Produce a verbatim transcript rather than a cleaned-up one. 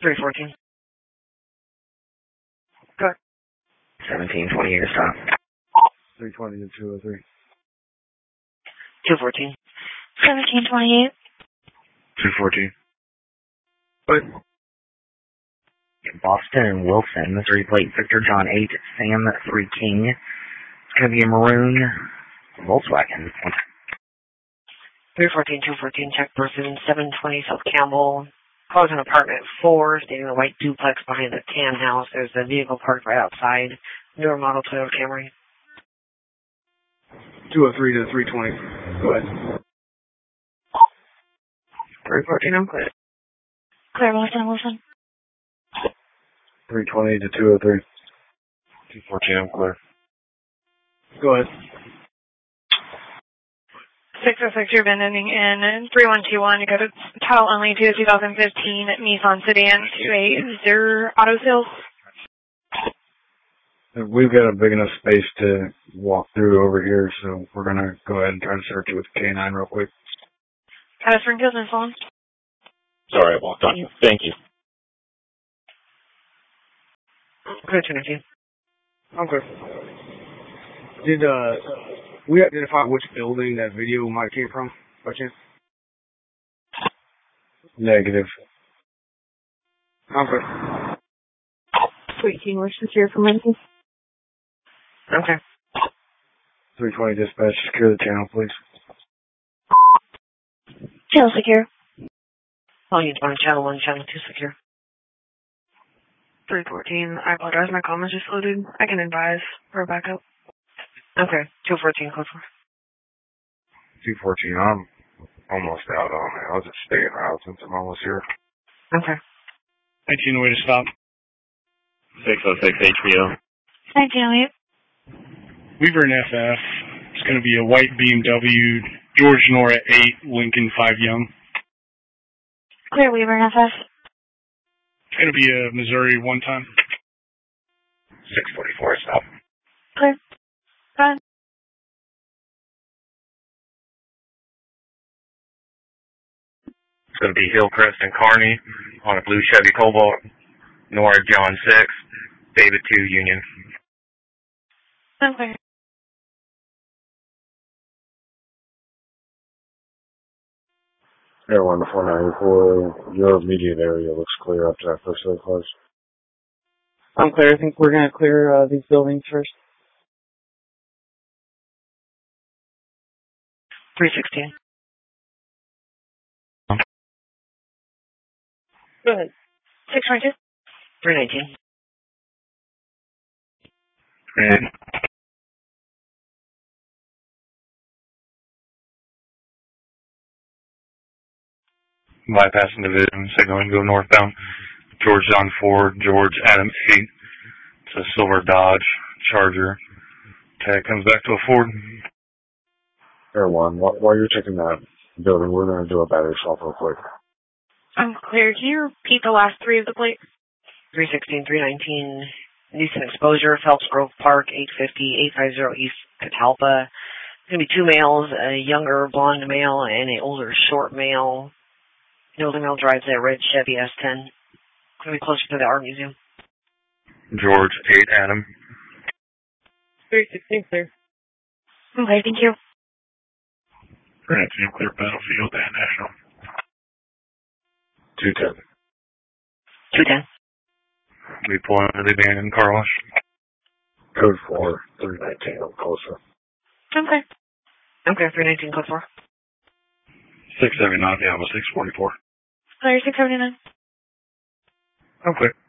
three fourteen. Go ahead. seventeen twenty-eight to stop. three twenty to two oh three. two fourteen. seventeen twenty-eight. two fourteen. Good. Boston and Wilson, Missouri plate Victor John eight, Sam three King. It's going to be a maroon Volkswagen. three fourteen, two fourteen, check person, seven twenty South Campbell. Calls an apartment four, stating a white duplex behind the tan house. There's a vehicle parked right outside. Newer model Toyota Camry. two oh three to three twenty. Go ahead. three fourteen, I'm clear. Clear, Wilson, Wilson. three twenty to two oh three. two fourteen, I'm clear. Go ahead. six oh six, you're ending in three one two one. You go to title only to two thousand fifteen Nissan Sedan two eighty auto sales. We've got a big enough space to walk through over here, so we're going to go ahead and try to search it with the K nine real quick. Got a Springfield and so on. Sorry, I walked on you. Thank you. Good, two nineteen. I'm good. Did, uh, we identify which building that video might came from, by chance? Negative. I'm good. Sweet King, we're secure for Memphis. Okay. three twenty dispatch, secure the channel, please. Channel secure. Volume one, channel one, channel two secure. three fourteen, I apologize, my comments just loaded. I can advise for a backup. Okay, two fourteen, code for. two fourteen, I'm almost out on it. I'll just stay out since I'm almost here. Okay. nineteen way to stop. six oh six H B O. nineteen oh eight. Weaver and F F. It's going to be a white B M W, George Nora eight, Lincoln five Young. Clear, Weaver and F F. It's going to be a Missouri one time. six forty-four, stop. Clear. Run. It's going to be Hillcrest and Kearney on a blue Chevy Cobalt. Nora John six, David two Union. Okay. Air one to four ninety-four, your immediate area looks clear up to that first aid close. I'm clear. I think we're going to clear uh, these buildings first. three sixteen. Go ahead. six twenty-two. three nineteen. And bypassing division, signaling go northbound. George John four, George Adam eight. It's a silver Dodge Charger. Tag comes back to a Ford. Air one, while, while you're checking that building, we're going to do a battery swap real quick. I'm clear. Can you repeat the last three of the plate? three sixteen, three nineteen. Decent exposure, Phelps Grove Park, eight fifty, eight fifty East Catalpa. It's going to be two males, a younger blonde male and an older short male. The older male drives a red Chevy S ten. It's going to be closer to the art museum. George eight, Adam. three sixteen, clear. Okay, thank you. Grant, clear Battlefield and National. two ten. two ten. We pull into the abandoned car wash. Code four, three nineteen, I'm closer. Okay. Okay, three nineteen, code four. six seventy-nine, yeah, six forty-four. Clear, six seventy-nine. Okay.